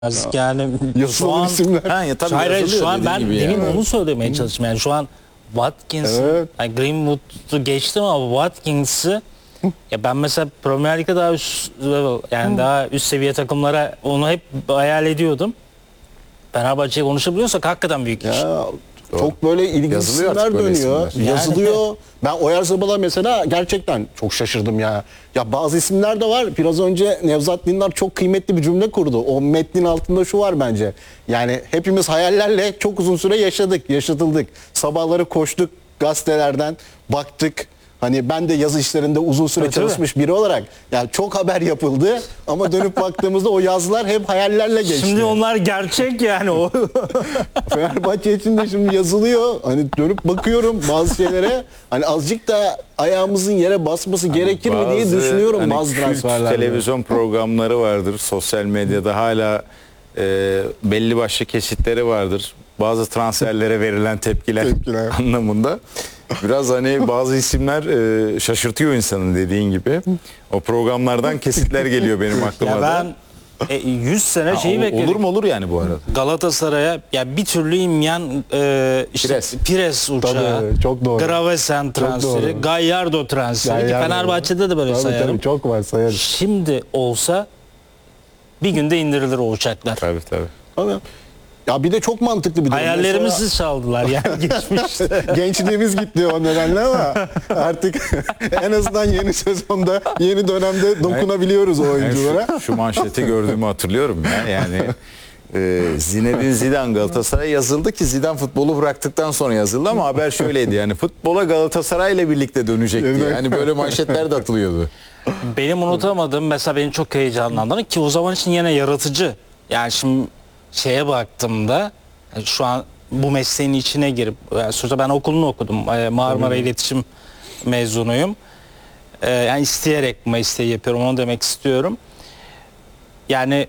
Yani şu an isimler. Ya tabii hayır, yazılıyor şu an dediğin ben gibi demin yani. onu söylemeye çalıştım. Yani şu an Watkins, Evet. yani Greenwood'u geçtim ama Watkins'i ya ben mesela Premier Lig'de daha üst level, yani daha üst seviye takımlara onu hep hayal ediyordum. Fenerbahçe'ye konuşabiliyorsak hakikaten büyük iş. Ya, çok böyle ilginç Yazılıyor isimler artık böyle dönüyor. isimler. Yazılıyor. Ben Oyarzabala mesela gerçekten çok şaşırdım ya. Ya bazı isimler de var. Biraz önce Nevzat Dindar çok kıymetli bir cümle kurdu. O metnin altında şu var bence. Yani hepimiz hayallerle çok uzun süre yaşadık, yaşatıldık. Sabahları koştuk gazetelerden, baktık. Hani ben de yazı işlerinde uzun süre Evet, çalışmış biri olarak yani çok haber yapıldı ama dönüp baktığımızda o yazılar hep hayallerle geçti. Şimdi onlar gerçek yani o. Fenerbahçe için de şimdi yazılıyor. Hani dönüp bakıyorum bazı şeylere. Hani azıcık da ayağımızın yere basması gerekir mi diye düşünüyorum hani bazı kült transferlerde. televizyon programları vardır. Sosyal medyada hala belli başlı kesitleri vardır. Bazı transferlere verilen tepkiler anlamında. Biraz hani bazı isimler şaşırtıyor insanın dediğin gibi. O programlardan kesitler geliyor benim aklıma Ya da. ben 100 sene şeyi bekledim. Olur mu olur yani bu arada. Galatasaray'a ya bir türlü imyan işte Pires uçağı, Tabii, çok doğru. Gravesen transferi, doğru. Gallardo transferi. Ki Gallardo. Fenerbahçe'de de böyle Tabii, sayarım. tabii, çok var sayarım. Şimdi olsa bir günde indirilir o uçaklar. Tabii tabii. Tabii. Ya bir de çok mantıklı bir durum. Hayallerimizi çaldılar yani geçmişte. Mesela gençliğimiz gitti o nedenle ama artık en azından yeni sezonda, yeni dönemde dokunabiliyoruz o oyunculara. Şu manşeti gördüğümü hatırlıyorum ya. Yani Zinedine Zidane Galatasaray'a yazıldı ki Zidane futbolu bıraktıktan sonra yazıldı ama haber şöyleydi yani futbola Galatasaray ile birlikte dönecek diye. Evet. Yani böyle manşetler de atılıyordu. Benim unutamadığım mesela beni çok heyecanlandıran ki o zaman için yine yaratıcı. Yani şimdi şeye baktığımda şu an bu mesleğin içine girip sonuçta ben okulunu okudum. Marmara İletişim mezunuyum. Yani isteyerek bu mesleği yapıyorum, onu demek istiyorum. Yani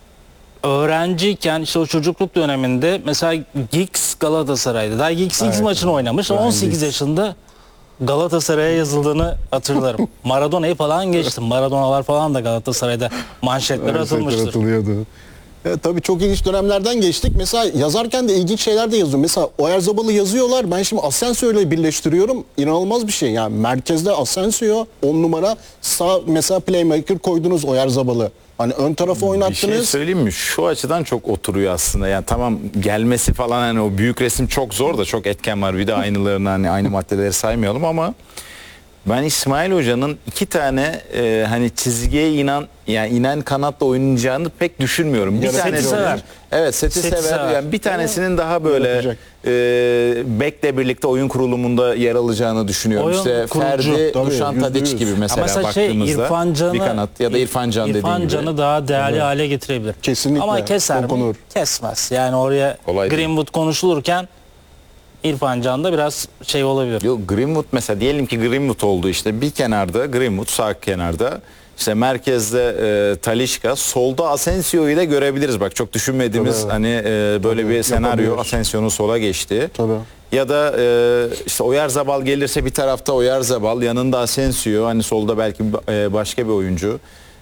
öğrenciyken işte o çocukluk döneminde mesela Giggs Galatasaray'da. Daha Giggs ilk maçını oynamış. 18 yaşında Galatasaray'a yazıldığını hatırlarım. Maradona'yı falan geçtim. Maradona'lar falan da Galatasaray'da manşetlere atılmıştır. Atılıyordu. Tabii çok ilginç dönemlerden geçtik. Mesela yazarken de ilginç şeyler de yazıyorum. Mesela Oyarzabal'ı yazıyorlar. Ben şimdi Asensio ile birleştiriyorum. İnanılmaz bir şey. Yani merkezde Asensio 10 numara. Sağ mesela playmaker koydunuz Oyarzabal'ı. Hani ön tarafı oynattınız. Bir şey söyleyeyim mi? Şu açıdan çok oturuyor aslında. Yani tamam gelmesi falan hani o büyük resim çok zor da çok etken var. Bir de aynılarını hani aynı maddeleri saymayalım ama ben İsmail Hoca'nın iki tane hani çizgiye inen kanatla oynayacağını pek düşünmüyorum. Bir Seti tanesi sever. Evet seti sever. Yani bir tanesinin daha böyle Yapacak. Bek'le birlikte oyun kurulumunda yer alacağını düşünüyorum. Oyun İşte kurucu, Ferdi, tabii, Dušan Tadić %100. gibi mesela Ama baktığımızda İrfan Can'ı, bir kanat ya da İrfan Can dediğin İrfan gibi. Can'ı daha değerli hale getirebilir. Kesinlikle. Ama keser Dokunur. mi? Kesmez. Yani oraya Kolay değil. Greenwood konuşulurken İrfan Can da biraz şey olabilir. Yok Greenwood mesela diyelim ki Greenwood oldu işte bir kenarda Greenwood sağ kenarda işte merkezde Talisca solda Asensio'yu da görebiliriz bak çok düşünmediğimiz Tabii. hani böyle bir senaryo yapabilir. Asensio'nun sola geçti. Tabii. Ya da işte Oyarzabal gelirse bir tarafta Oyarzabal yanında Asensio hani solda belki başka bir oyuncu.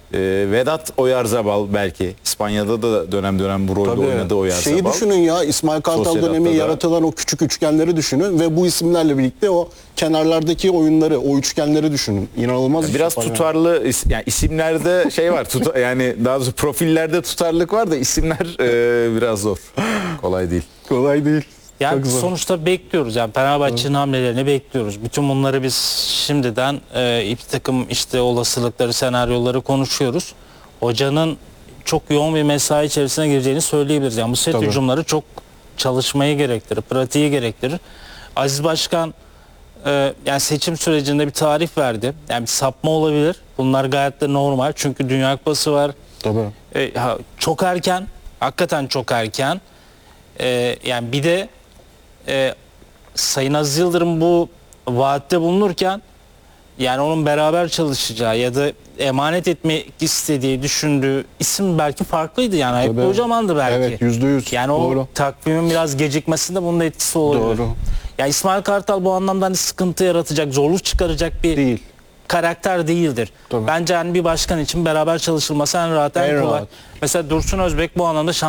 Vedat Oyarzabal belki İspanya'da da dönem dönem bu rolde oynadı Oyarzabal. Şeyi düşünün ya İsmail Kartal Sociedad'da dönemi da. yaratılan o küçük üçgenleri düşünün ve bu isimlerle birlikte o kenarlardaki oyunları, o üçgenleri düşünün. İnanılmaz bir Biraz şey var yani. tutarlı yani isimlerde şey var yani daha doğrusu profillerde tutarlık var da isimler biraz zor. Kolay değil. Kolay değil. Yani Çok zor. sonuçta bekliyoruz. Yani Fenerbahçe'nin hamlelerini bekliyoruz. Bütün bunları biz şimdiden bir takım işte olasılıkları, senaryoları konuşuyoruz. Hocanın çok yoğun bir mesai içerisine gireceğini söyleyebiliriz. Yani bu set Tabii. hücumları çok çalışmayı gerektirir, pratiği gerektirir. Aziz Başkan yani seçim sürecinde bir tarih verdi. Yani bir sapma olabilir. Bunlar gayet de normal. Çünkü Dünya Kupası var. Tabii. Çok erken. Hakikaten çok erken. Yani bir de Sayın Aziz Yıldırım bu vaatte bulunurken yani onun beraber çalışacağı ya da emanet etmek istediği, düşündüğü isim belki farklıydı yani. Ayıp Tabii. Kocaman'dı belki. Evet, %100. Yani Doğru. o takvimin biraz gecikmesinde bunun da etkisi olabilir. Doğru. Ya İsmail Kartal bu anlamda hani sıkıntı yaratacak, zorluk çıkaracak bir Değil. karakter değildir. Tabii. Bence yani bir başkan için beraber çalışılması en rahat, en En kolay. rahat. Mesela Dursun Özbek bu anlamda